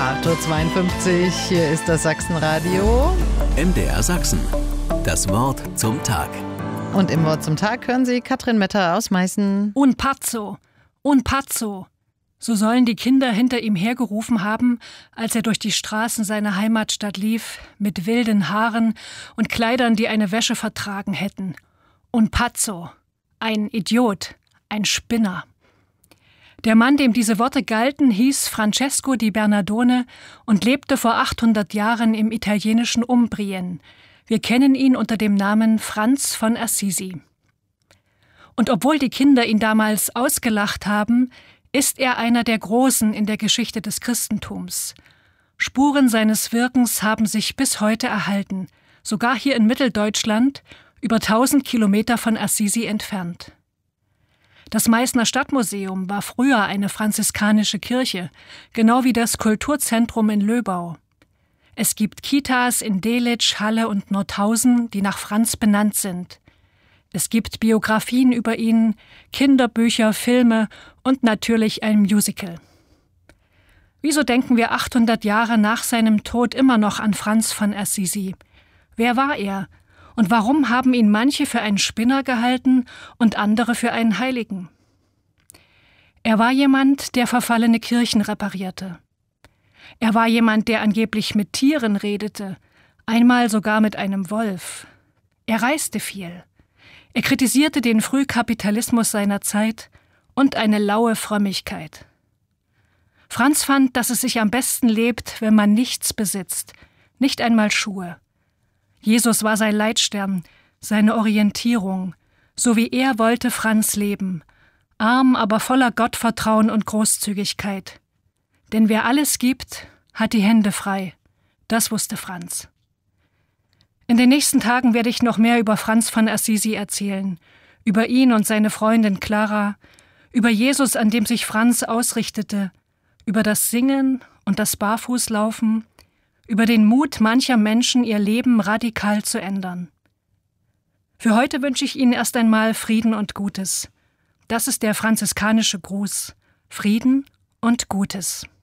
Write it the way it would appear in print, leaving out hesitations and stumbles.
8:52 Uhr, hier ist das Sachsenradio. MDR Sachsen. Das Wort zum Tag. Und im Wort zum Tag hören Sie Katrin Metter aus Meißen. Un pazzo, un pazzo. So sollen die Kinder hinter ihm hergerufen haben, als er durch die Straßen seiner Heimatstadt lief, mit wilden Haaren und Kleidern, die eine Wäsche vertragen hätten. Un pazzo, ein Idiot, ein Spinner. Der Mann, dem diese Worte galten, hieß Francesco di Bernardone und lebte vor 800 Jahren im italienischen Umbrien. Wir kennen ihn unter dem Namen Franz von Assisi. Und obwohl die Kinder ihn damals ausgelacht haben, ist er einer der Großen in der Geschichte des Christentums. Spuren seines Wirkens haben sich bis heute erhalten, sogar hier in Mitteldeutschland, über 1000 Kilometer von Assisi entfernt. Das Meißner Stadtmuseum war früher eine franziskanische Kirche, genau wie das Kulturzentrum in Löbau. Es gibt Kitas in Delitzsch, Halle und Nordhausen, die nach Franz benannt sind. Es gibt Biografien über ihn, Kinderbücher, Filme und natürlich ein Musical. Wieso denken wir 800 Jahre nach seinem Tod immer noch an Franz von Assisi? Wer war er? Und warum haben ihn manche für einen Spinner gehalten und andere für einen Heiligen? Er war jemand, der verfallene Kirchen reparierte. Er war jemand, der angeblich mit Tieren redete, einmal sogar mit einem Wolf. Er reiste viel. Er kritisierte den Frühkapitalismus seiner Zeit und eine laue Frömmigkeit. Franz fand, dass es sich am besten lebt, wenn man nichts besitzt, nicht einmal Schuhe. Jesus war sein Leitstern, seine Orientierung. So wie er wollte Franz leben, arm, aber voller Gottvertrauen und Großzügigkeit. Denn wer alles gibt, hat die Hände frei. Das wusste Franz. In den nächsten Tagen werde ich noch mehr über Franz von Assisi erzählen, über ihn und seine Freundin Clara, über Jesus, an dem sich Franz ausrichtete, über das Singen und das Barfußlaufen, über den Mut mancher Menschen, ihr Leben radikal zu ändern. Für heute wünsche ich Ihnen erst einmal Frieden und Gutes. Das ist der franziskanische Gruß. Frieden und Gutes.